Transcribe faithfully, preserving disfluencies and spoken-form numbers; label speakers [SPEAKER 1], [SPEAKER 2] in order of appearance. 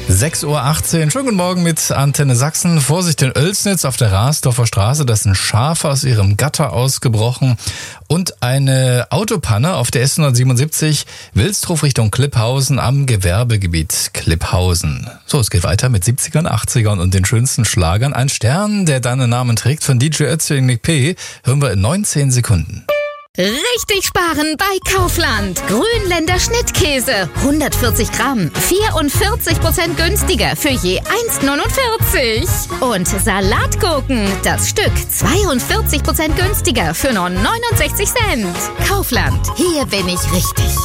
[SPEAKER 1] sechs Uhr achtzehn, schönen guten Morgen mit Antenne Sachsen. Vorsicht in Oelsnitz auf der Rasdorfer Straße, da sind Schafe aus ihrem Gatter ausgebrochen und eine Autopanne auf der S hundertsiebenundsiebzig Wilsdruf Richtung Klipphausen am Gewerbegebiet Klipphausen. So, es geht weiter mit siebzigern, achtzigern und den schönsten Schlagern. Ein Stern, der deinen Namen trägt, von D J Ötzi und Nick P. hören wir in neunzehn Sekunden.
[SPEAKER 2] Richtig sparen bei Kaufland. Grünländer Schnittkäse, hundertvierzig Gramm, vierundvierzig Prozent günstiger für je eins neunundvierzig. Und Salatgurken, das Stück zweiundvierzig Prozent günstiger für nur neunundsechzig Cent. Kaufland, hier bin ich richtig.